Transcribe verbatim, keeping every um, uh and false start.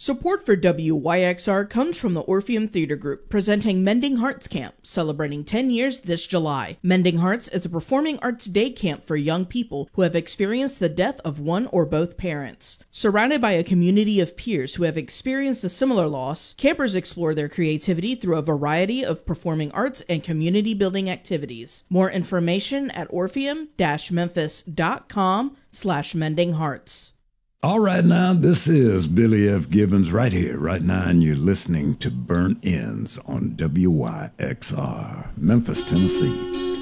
Support for W Y X R comes from the Orpheum Theater Group, presenting Mending Hearts Camp, celebrating ten years this July. Mending Hearts is a performing arts day camp for young people who have experienced the death of one or both parents. Surrounded by a community of peers who have experienced a similar loss, campers explore their creativity through a variety of performing arts and community-building activities. More information at orpheum-memphis.com slash mending hearts. All right, now, this is Billy F. Gibbons right here, right now, and you're listening to Burnt Ends on W Y X R, Memphis, Tennessee.